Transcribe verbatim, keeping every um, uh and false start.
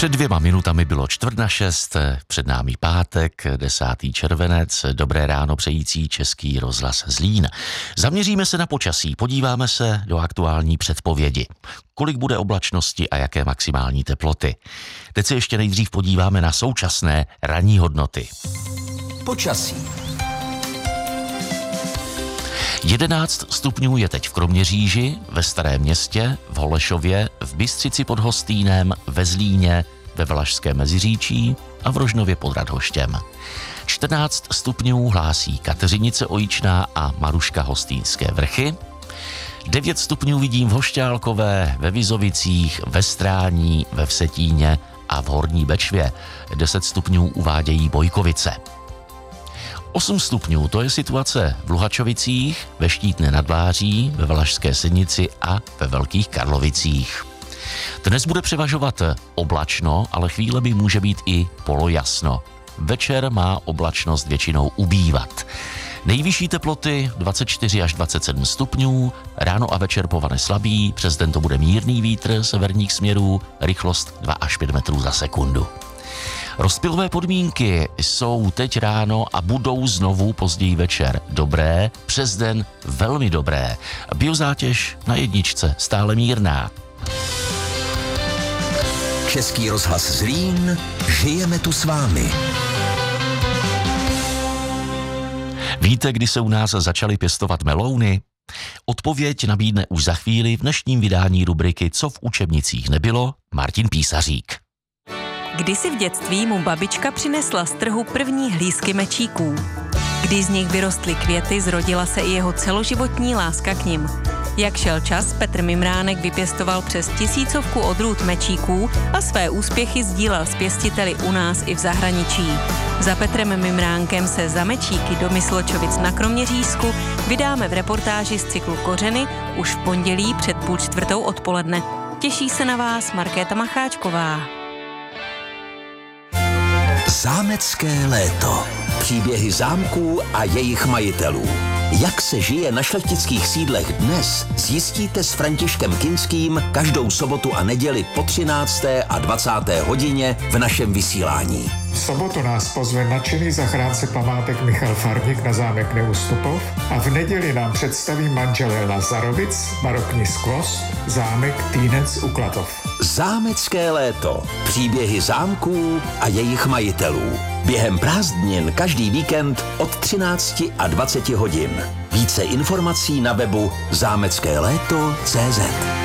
Před dvěma minutami bylo čtvrt na šest, před námi pátek, desátý červenec, dobré ráno přející Český rozhlas Zlín. Zaměříme se na počasí, podíváme se do aktuální předpovědi. Kolik bude oblačnosti a jaké maximální teploty. Teď se ještě nejdřív podíváme na současné ranní hodnoty. Počasí. jedenáct stupňů je teď v Kroměříži, ve Starém Městě, v Holešově, v Bystřici pod Hostýnem, ve Zlíně, ve Valašském Meziříčí a v Rožnově pod Radhoštěm. čtrnáct stupňů hlásí Kateřinice Ojičná a Maruška Hostýnské Vrchy. devět stupňů vidím v Hošťálkové, ve Vizovicích, ve Strání, ve Vsetíně a v Horní Bečvě. deset stupňů uvádějí Bojkovice. osm stupňů, to je situace v Luhačovicích, ve Štítné nad Vláří, ve Valašské Senici a ve Velkých Karlovicích. Dnes bude převažovat oblačno, ale chvílemi může být i polojasno. Večer má oblačnost většinou ubývat. Nejvyšší teploty dvacet čtyři až dvacet sedm stupňů, ráno a večer povane slabý, přes den to bude mírný vítr severních směrů, rychlost dva až pět metrů za sekundu. Rozptylové podmínky jsou teď ráno a budou znovu později večer dobré, přes den velmi dobré. Biozátěž na jedničce stále mírná. Český rozhlas Zlín, žijeme tu s vámi. Víte, kdy se u nás začaly pěstovat melouny? Odpověď nabídne už za chvíli v dnešním vydání rubriky Co v učebnicích nebylo Martin Písařík. Kdysi v dětství mu babička přinesla z trhu první hlízky mečíků. Když z nich vyrostly květy, zrodila se i jeho celoživotní láska k nim. Jak šel čas, Petr Mimránek vypěstoval přes tisícovku odrůd mečíků a své úspěchy sdílel s pěstiteli u nás i v zahraničí. Za Petrem Mimránkem se za mečíky do Mysločovic na Kroměřížsku vydáme v reportáži z cyklu Kořeny už v pondělí před půl čtvrtou odpoledne. Těší se na vás Markéta Macháčková. Zámecké léto. Příběhy zámků a jejich majitelů. Jak se žije na šlechtických sídlech dnes, zjistíte s Františkem Kinským každou sobotu a neděli po třinácté a dvacáté hodině v našem vysílání. V sobotu nás pozve nadšený zachránce památek Michal Farník na zámek Neustupov a v neděli nám představí manželé Lazarovic, barokní skvost, zámek Týnec u Klatov. Zámecké léto. Příběhy zámků a jejich majitelů. Během prázdnin každý víkend od třinácti a dvaceti hodin. Více informací na webu zámecké léto tečka cé zet.